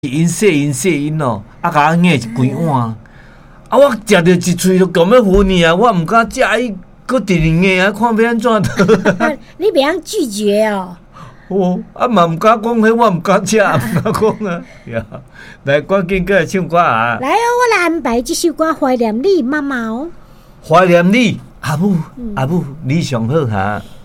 因细因哦，啊，甲我硬一规碗，啊，我食着一喙就讲要昏去啊，我毋敢食伊，搁直硬硬啊，看要安怎的。 你别样拒绝哦。 啊嘛毋敢讲，迄我毋敢食，毋敢讲啊。呀，来，赶紧过来唱歌啊！ 来哦，我来安排这首歌怀念你妈妈哦。 怀念你，阿母，你上好哈。